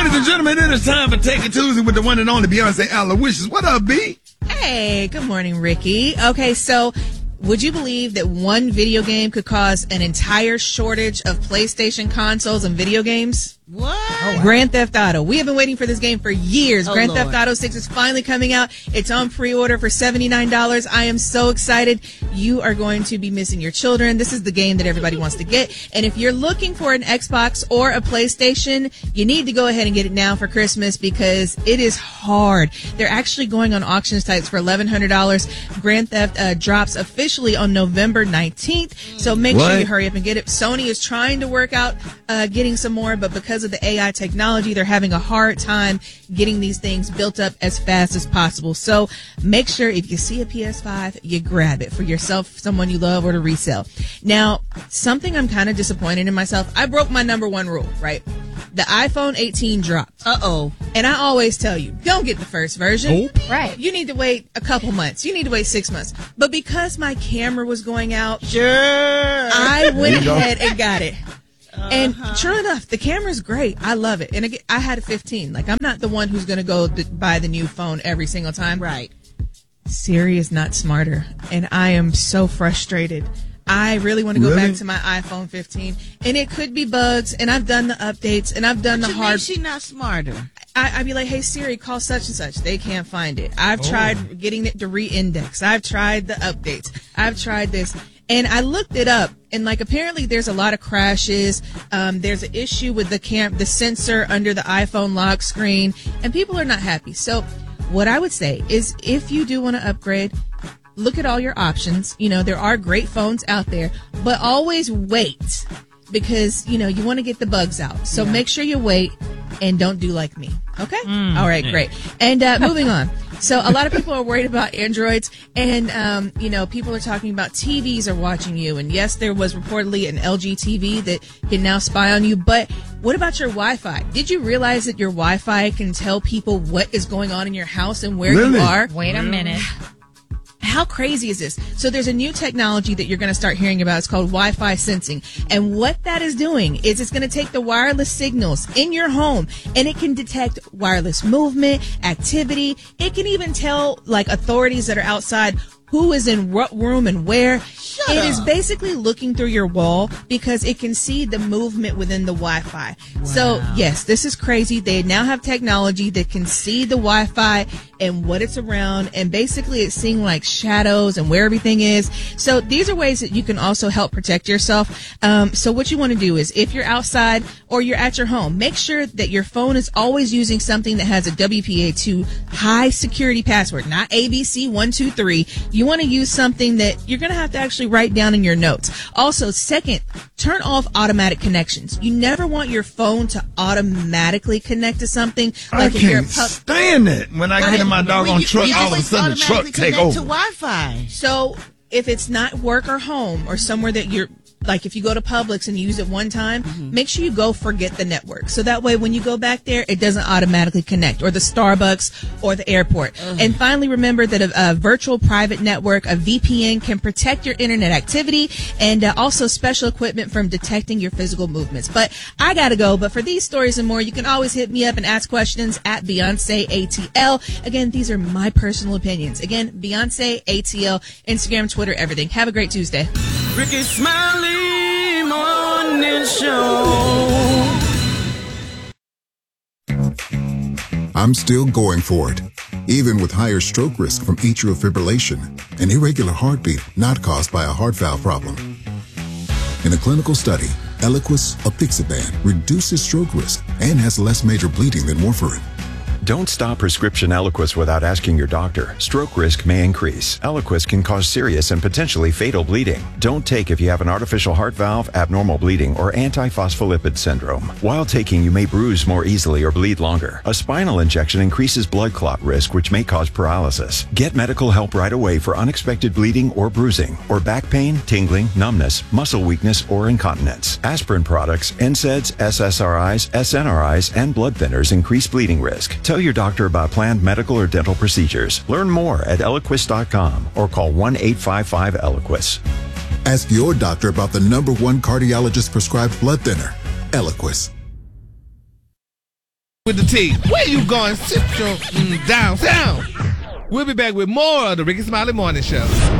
Ladies and gentlemen, it is time for Take It Tuesday with the one and only Beyonce Aloysius. What up, B? Hey, good morning, Ricky. Okay, so would you believe that one video game could cause an entire shortage of PlayStation consoles and video games? What? Oh, wow. Grand Theft Auto. We have been waiting for this game for years. Grand Theft Auto 6 is finally coming out. It's on pre-order for $79. I am so excited. You are going to be missing your children. This is the game that everybody wants to get. And if you're looking for an Xbox or a PlayStation, you need to go ahead and get it now for Christmas because it is hard. They're actually going on auction sites for $1,100. Grand Theft drops officially on November 19th. So make sure you hurry up and get it. Sony is trying to work out getting some more, but because of the AI technology, they're having a hard time getting these things built up as fast as possible. So make sure if you see a PS5, you grab it for yourself, someone you love, or to resell. Now, something I'm kind of disappointed in myself. I broke my number one rule, right? The iPhone 18 dropped. Uh-oh. And I always tell you, don't get the first version. Nope. Right. You need to wait a couple months. You need to wait 6 months. But because my camera was going out, I went ahead and got it. And sure enough, the camera's great. I love it. And again, I had a 15. Like, I'm not the one who's going to go buy the new phone every single time. Right. Siri is not smarter. And I am so frustrated. I really want to go back to my iPhone 15. And it could be bugs. And I've done the updates. And I've done the hard. She's not smarter. I'd be like, hey, Siri, call such and such. They can't find it. I've tried getting it to re-index. I've tried the updates. I've tried this. And I looked it up, and like apparently there's a lot of crashes. There's an issue with the sensor under the iPhone lock screen, and people are not happy. So what I would say is if you do want to upgrade, look at all your options. You know, there are great phones out there, but always wait because, you know, you want to get the bugs out. So make sure you wait and don't do like me. Okay? All right, great. And moving on. So a lot of people are worried about Androids, and, you know, people are talking about TVs are watching you. And yes, there was reportedly an LG TV that can now spy on you. But what about your Wi-Fi? Did you realize that your Wi-Fi can tell people what is going on in your house and where you are? Wait a minute. How crazy is this? So there's a new technology that you're going to start hearing about. It's called Wi-Fi sensing. And what that is doing is it's going to take the wireless signals in your home and it can detect wireless movement, activity. It can even tell like authorities that are outside who is in what room and where. It is basically looking through your wall because it can see the movement within the Wi-Fi. Wow. So, yes, this is crazy. They now have technology that can see the Wi-Fi and what it's around, and basically it's seeing like shadows and where everything is. So these are ways that you can also help protect yourself. So what you want to do is if you're outside or you're at your home, make sure that your phone is always using something that has a WPA2 high security password, not ABC123. You want to use something that you're going to have to actually write down in your notes. Also, second, turn off automatic connections. You never want your phone to automatically connect to something. Like I can't stand it. When I get in my doggone truck, all of a sudden the truck take over. To Wi-Fi. So if it's not work or home or somewhere that you're, like if you go to Publix and you use it one time, make sure you go forget the network. So that way when you go back there, it doesn't automatically connect, or the Starbucks or the airport. And finally, remember that a virtual private network, a VPN, can protect your internet activity, and also special equipment from detecting your physical movements. But I gotta go. But for these stories and more, you can always hit me up and ask questions at Beyonce ATL. Again, these are my personal opinions. Again, Beyonce ATL, Instagram, Twitter, everything. Have a great Tuesday. Ricky Smiley Morning Show. I'm still going for it, even with higher stroke risk from atrial fibrillation, an irregular heartbeat not caused by a heart valve problem. In a clinical study, Eliquis apixaban reduces stroke risk and has less major bleeding than warfarin. Don't stop prescription Eliquis without asking your doctor. Stroke risk may increase. Eliquis can cause serious and potentially fatal bleeding. Don't take if you have an artificial heart valve, abnormal bleeding, or antiphospholipid syndrome. While taking, you may bruise more easily or bleed longer. A spinal injection increases blood clot risk, which may cause paralysis. Get medical help right away for unexpected bleeding or bruising, or back pain, tingling, numbness, muscle weakness, or incontinence. Aspirin products, NSAIDs, SSRIs, SNRIs, and blood thinners increase bleeding risk. Tell your doctor about planned medical or dental procedures. Learn more at Eliquis.com or call 1-855-ELIQUIS. Ask your doctor about the #1 cardiologist prescribed blood thinner, Eliquis. with the T. Where you going? Sit your down. We'll be back with more of the Ricky Smiley Morning Show.